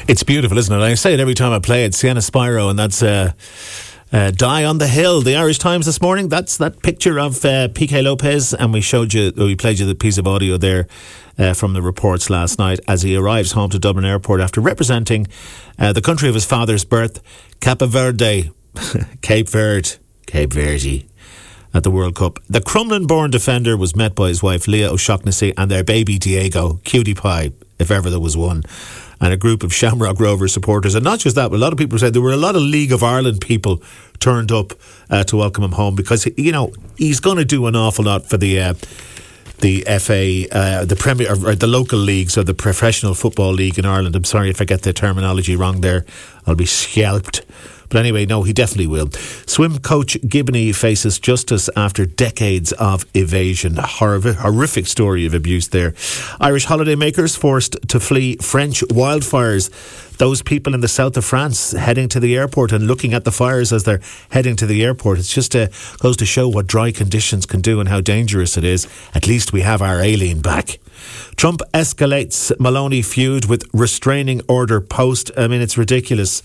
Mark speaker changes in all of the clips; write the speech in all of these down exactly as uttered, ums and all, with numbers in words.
Speaker 1: It's beautiful, isn't it? I say it every time I play it. Sienna Spiro, and that's uh, uh, Die on the Hill. The Irish Times this morning. That's that picture of uh, P K Lopez, and we showed you, we played you the piece of audio there uh, from the reports last night as he arrives home to Dublin Airport after representing uh, the country of his father's birth, Cape Verde, Cape Verde, Cape Verde. At the World Cup. The Crumlin-born defender was met by his wife Leah O'Shaughnessy and their baby Diego, cutie pie, if ever there was one, and a group of Shamrock Rovers supporters. And not just that, but a lot of people said there were a lot of League of Ireland people turned up uh, to welcome him home because, you know, he's going to do an awful lot for the uh, the F A, uh, the Premier, or the local leagues, or the Professional Football League in Ireland. I'm sorry if I get the terminology wrong there. I'll be scalped. But anyway, no, he definitely will. Swim coach Gibney faces justice after decades of evasion. Horrific, horrific story of abuse there. Irish holidaymakers forced to flee French wildfires. Those people in the south of France heading to the airport and looking at the fires as they're heading to the airport. It's just uh, goes to show what dry conditions can do and how dangerous it is. At least we have our Aileen back. Trump escalates Maloney feud with restraining order post. I mean, it's ridiculous.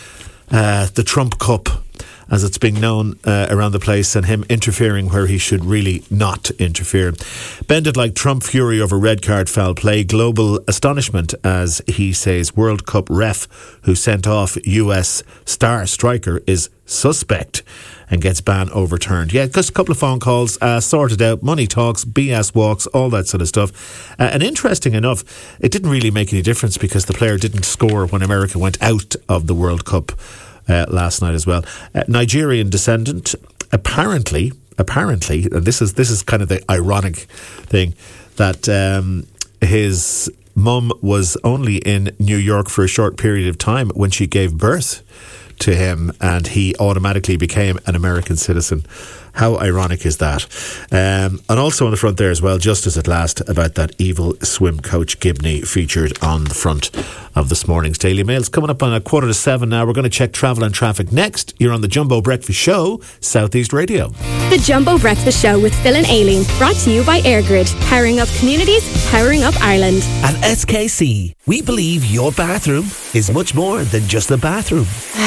Speaker 1: Uh, the Trump Cup, as it's being known uh, around the place, and him interfering where he should really not interfere. Bended like Trump fury over red card foul play. Global astonishment as he says World Cup ref who sent off U S star striker is suspect and gets ban overturned. Yeah, just a couple of phone calls, uh, sorted out, money talks, B S walks, all that sort of stuff. Uh, and interesting enough, it didn't really make any difference because the player didn't score when America went out of the World Cup uh, last night as well. Uh, Nigerian descendant, apparently, apparently, and this is this is kind of the ironic thing, that um, his mum was only in New York for a short period of time when she gave birth to him, and he automatically became an American citizen. How ironic is that? Um, and also on the front there as well, justice at last about that evil swim coach Gibney, featured on the front of this morning's Daily Mail. It's coming up on a quarter to seven now. We're going to check travel and traffic next. You're on the Jumbo Breakfast Show, Southeast Radio.
Speaker 2: The Jumbo Breakfast Show with Phil and Aileen, brought to you by AirGrid, powering up communities, powering up Ireland.
Speaker 3: At S K C, we believe your bathroom is much more than just a bathroom.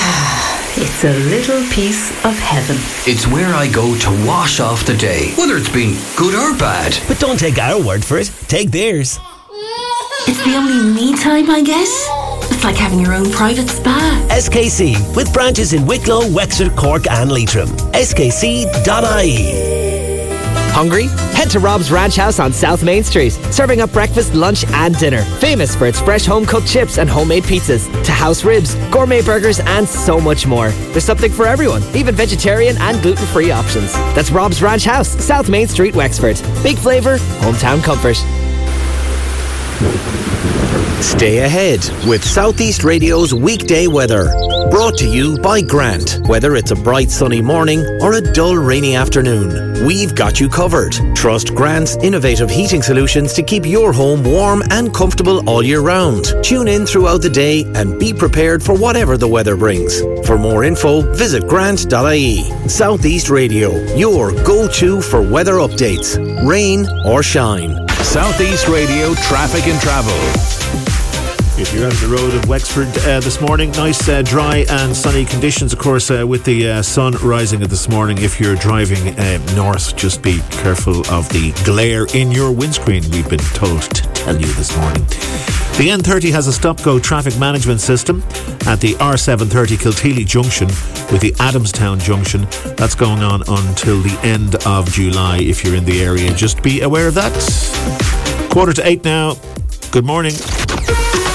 Speaker 4: It's a little piece of heaven.
Speaker 5: It's where I go to wash off the day, whether it's been good or bad.
Speaker 3: But don't take our word for it, take theirs.
Speaker 4: It's the only me time, I guess. It's like having your own private spa.
Speaker 3: S K C, with branches in Wicklow, Wexford, Cork and Leitrim. S K C dot I E.
Speaker 6: Hungry? Head to Rob's Ranch House on South Main Street, serving up breakfast, lunch and dinner. Famous for its fresh home-cooked chips and homemade pizzas, to house ribs, gourmet burgers and so much more. There's something for everyone, even vegetarian and gluten-free options. That's Rob's Ranch House, South Main Street, Wexford. Big flavour, hometown comfort.
Speaker 7: Stay ahead with Southeast Radio's weekday weather. Brought to you by Grant. Whether it's a bright sunny morning or a dull rainy afternoon, we've got you covered. Trust Grant's innovative heating solutions to keep your home warm and comfortable all year round. Tune in throughout the day and be prepared for whatever the weather brings. For more info, visit grant dot I E. Southeast Radio, your go-to for weather updates, rain or shine.
Speaker 8: Southeast Radio traffic and travel.
Speaker 1: If you're out of the road of Wexford uh, this morning, nice uh, dry and sunny conditions, of course, uh, with the uh, sun rising this morning. If you're driving uh, north, just be careful of the glare in your windscreen, we've been told to tell you this morning. The N thirty has a stop-go traffic management system at the R seven thirty Kilteely junction with the Adamstown junction. That's going on until the end of July. If you're in the area, just be aware of that. Quarter to eight now. Good morning.